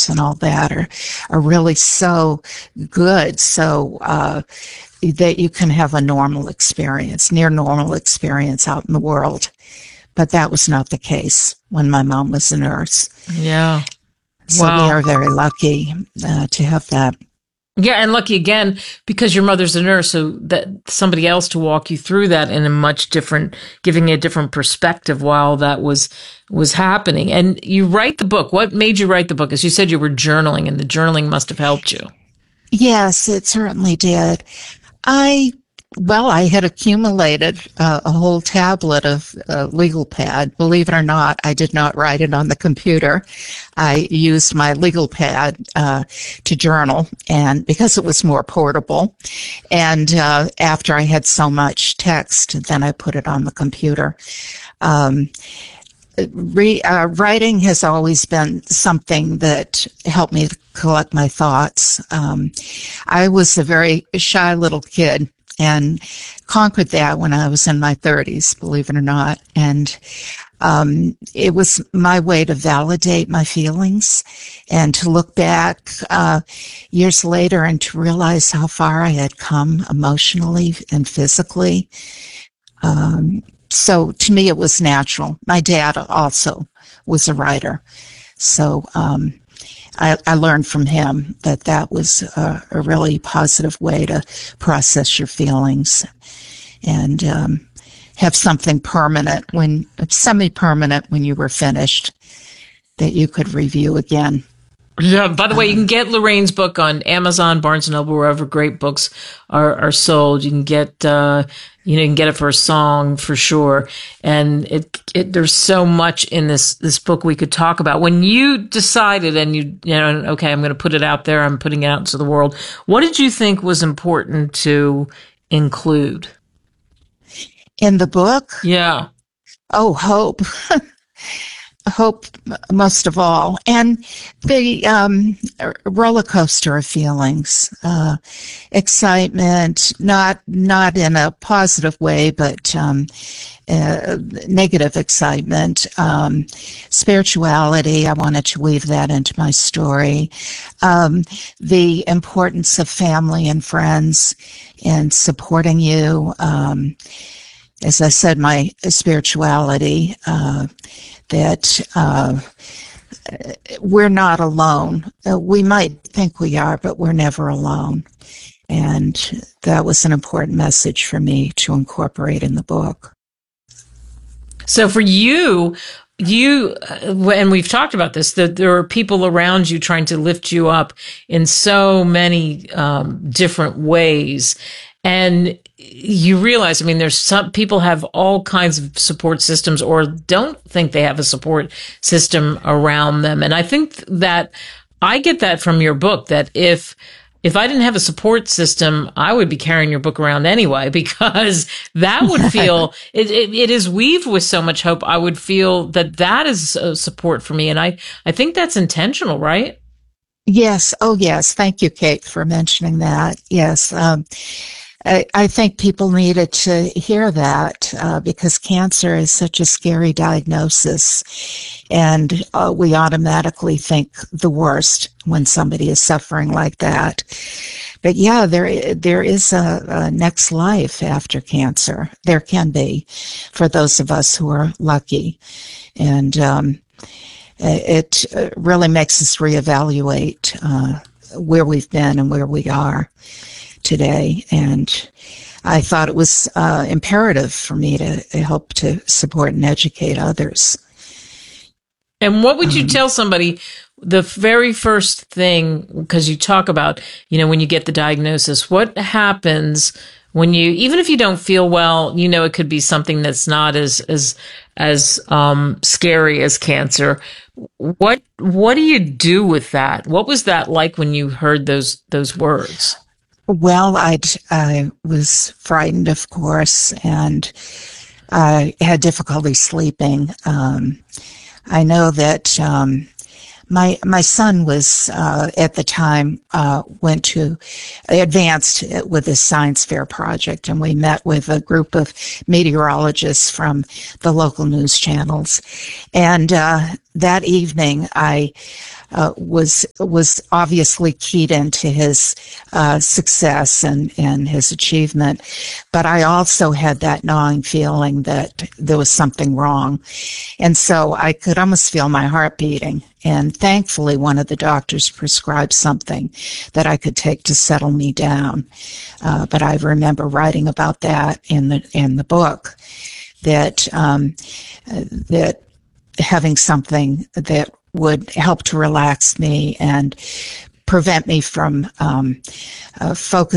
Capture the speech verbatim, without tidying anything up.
labs and all that are, are really so good. So, uh, that you can have a normal experience, near normal experience out in the world. But that was not the case when my mom was a nurse. Yeah. So Wow. we are very lucky uh, to have that. Yeah, and lucky again because your mother's a nurse, so that somebody else to walk you through that in a much different, giving you a different perspective while that was was happening. And you write the book. What made you write the book? As you said, you were journaling, and the journaling must have helped you. Yes, it certainly did. I, well, I had accumulated uh, a whole tablet of uh, legal pad. Believe it or not, I did not write it on the computer. I used my legal pad uh, to journal, and because it was more portable. And uh, after I had so much text, then I put it on the computer. Um, re, uh, writing has always been something that helped me collect my thoughts. Um, I was a very shy little kid and conquered that when I was in my thirties, believe it or not. And um, it was my way to validate my feelings and to look back uh, years later and to realize how far I had come emotionally and physically. Um, so to me, it was natural. My dad also was a writer. So um, I, I learned from him that that was a, a really positive way to process your feelings and um, have something permanent, when semi-permanent when you were finished, that you could review again. Yeah. By the way, you can get Lorraine's book on Amazon, Barnes and Noble, wherever great books are, are sold. You can get, uh, you know, you can get it for a song for sure. And it, it, there's so much in this, this book we could talk about. When you decided and you, you know, okay, I'm going to put it out there, I'm putting it out into the world. What did you think was important to include in the book? Yeah. Oh, hope. Hope most of all, and the um, roller coaster of feelings, uh, excitement, not not in a positive way, but um, uh, negative excitement, um, spirituality. I wanted to weave that into my story. Um, the importance of family and friends and supporting you. Um, as I said, my spirituality. Uh, that uh, we're not alone. Uh, we might think we are, but we're never alone. And that was an important message for me to incorporate in the book. So for you, you, and we've talked about this, that there are people around you trying to lift you up in so many um, different ways. And you realize, I mean, there's some people have all kinds of support systems or don't think they have a support system around them. And I think that I get that from your book, that if, if I didn't have a support system, I would be carrying your book around anyway, because that would feel, it, it, it is weaved with so much hope. I would feel that that is a support for me. And I, I think that's intentional, right? Yes. Oh, yes. Thank you, Kate, for mentioning that. Yes. Um, I, I think people needed to hear that uh, because cancer is such a scary diagnosis, and uh, we automatically think the worst when somebody is suffering like that. But yeah, there there is a, a next life after cancer. There can be, for those of us who are lucky, and um, it really makes us reevaluate uh, where we've been and where we are today. And I thought it was uh, imperative for me to help to support and educate others. And what would you um, tell somebody the very first thing, because you talk about, you know, when you get the diagnosis, what happens when you, even if you don't feel well, you know, it could be something that's not as, as, as, um, scary as cancer. What, what do you do with that? What was that like when you heard those, those words? Well, I'd, I was frightened, of course, and I had difficulty sleeping. Um, I know that um, my my son was uh, at the time uh, went to advanced with his science fair project, and we met with a group of meteorologists from the local news channels. And uh, that evening, I uh, was was obviously keyed into his uh, success and and his achievement, but I also had that gnawing feeling that there was something wrong, and so I could almost feel my heart beating. And thankfully, one of the doctors prescribed something that I could take to settle me down. Uh, but I remember writing about that in the in the book, that um, that having something that would help to relax me and prevent me from um, uh, focusing